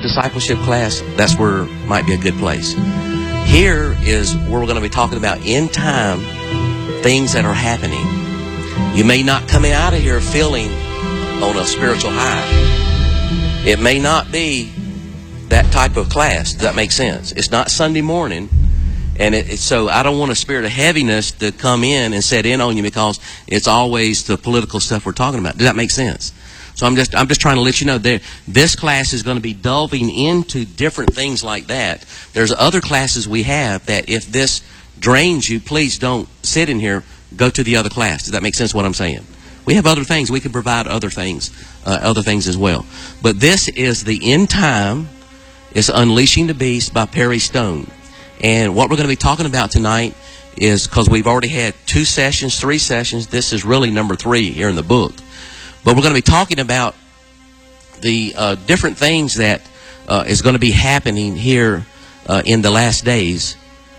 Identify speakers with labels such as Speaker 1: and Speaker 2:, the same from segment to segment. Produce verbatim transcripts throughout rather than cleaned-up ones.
Speaker 1: discipleship class, that's where might be a good place. Here is where we're going to be talking about end time things that are happening. You may not come out of here feeling on a spiritual high. It may not be that type of class. Does that make sense? It's not Sunday morning. And it, it, so I don't want a spirit of heaviness to come in and set in on you because it's always the political stuff we're talking about. Does that make sense? So I'm just I'm just trying to let you know that this class is going to be delving into different things like that. There's other classes we have that if this drains you, please don't sit in here. Go to the other class. Does that make sense what I'm saying? We have other things. We can provide other things, uh, other things as well. But this is the end time. It's Unleashing the Beast by Perry Stone. And what we're going to be talking about tonight is, because we've already had two sessions, three sessions, this is really number three here in the book. But we're going to be talking about the uh, different things that uh, is going to be happening here uh, in the last days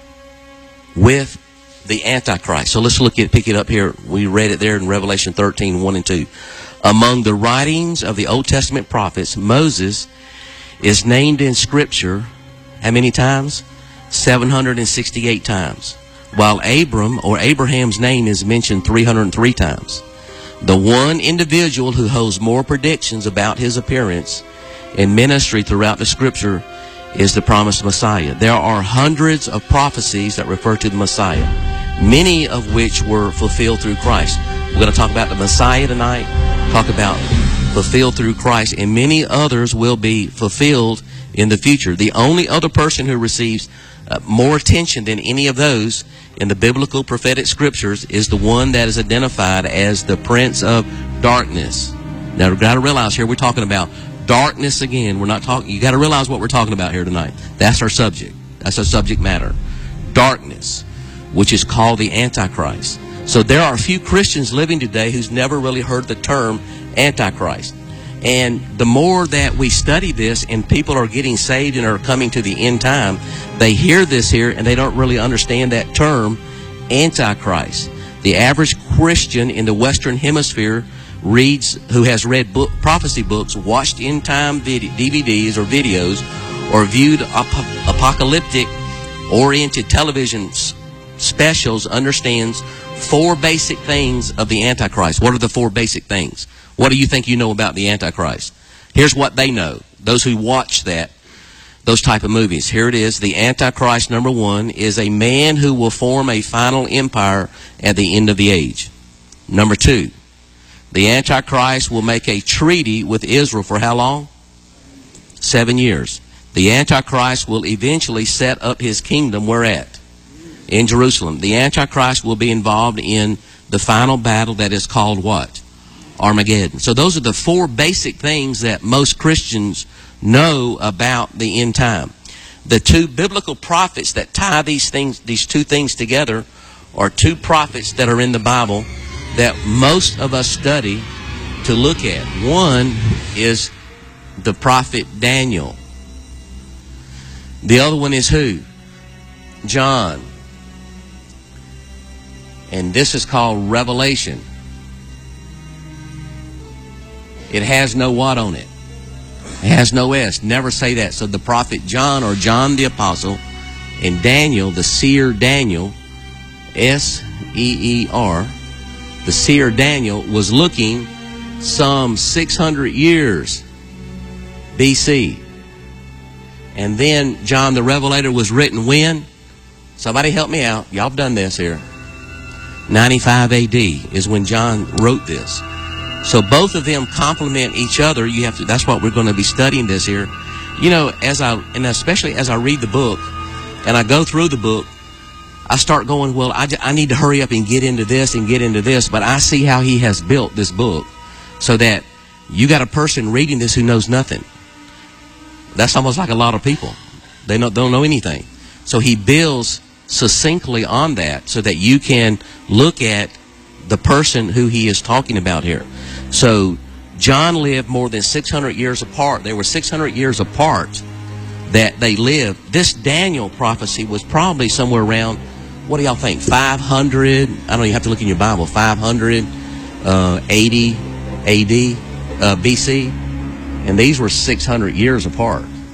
Speaker 1: with the Antichrist. So let's look at pick it up here. We read it there in Revelation thirteen, one and two. Among the writings of the Old Testament prophets, Moses is named in Scripture how many times? seven hundred sixty-eight times. While Abram or Abraham's name is mentioned three hundred three times. The one individual who holds more predictions about his appearance and ministry throughout the Scripture is the promised Messiah. There are hundreds of prophecies that refer to the Messiah, many of which were fulfilled through Christ. We're going to talk about the Messiah tonight, talk about fulfilled through Christ, and many others will be fulfilled in the future. The only other person who receives uh, more attention than any of those in the biblical prophetic scriptures is the one that is identified as the Prince of Darkness. Now, you've got to realize here we're talking about darkness again. We're not talking. You got to realize what we're talking about here tonight. That's our subject. That's our subject matter. Darkness, which is called the Antichrist. So there are a few Christians living today who's never really heard the term Antichrist. And the more that we study this and people are getting saved and are coming to the end time, they hear this here and they don't really understand that term, Antichrist. The average Christian in the Western Hemisphere reads, who has read book, prophecy books, watched end time D V Ds or videos, or viewed ap apocalyptic oriented television specials, understands four basic things of the Antichrist. What are the four basic things? What do you think you know about the Antichrist? Here's what they know. Those who watch that, those type of movies. Here it is. The Antichrist, number one, is a man who will form a final empire at the end of the age. Number two, the Antichrist will make a treaty with Israel for how long? Seven years. The Antichrist will eventually set up his kingdom where at? In Jerusalem. The Antichrist will be involved in the final battle that is called what? Armageddon. So those are the four basic things that most Christians know about the end time. The two biblical prophets that tie these things, these two things together, are two prophets that are in the Bible that most of us study to look at. One is the prophet Daniel. The other one is who? John. And this is called Revelation. It has no what on it. It has no S. Never say that. So the prophet John, or John the Apostle, and Daniel, the seer Daniel, S E E R, the seer Daniel was looking some six hundred years B C. And then John the Revelator was written when? Somebody help me out. Y'all have done this here. ninety-five A D is when John wrote this. So both of them complement each other. You have to. That's what we're going to be studying this here. You know, as I and especially as I read the book and I go through the book, I start going, well, I, I need to hurry up and get into this and get into this. But I see how he has built this book so that you got a person reading this who knows nothing. That's almost like a lot of people. They don't, don't know anything. So he builds succinctly on that so that you can look at the person who he is talking about here. So John lived more than six hundred years apart. They were six hundred years apart that they lived. This Daniel prophecy was probably somewhere around, what do y'all think, five hundred, I don't know, you have to look in your Bible, five hundred eighty A D, uh, B C. And these were six hundred years apart.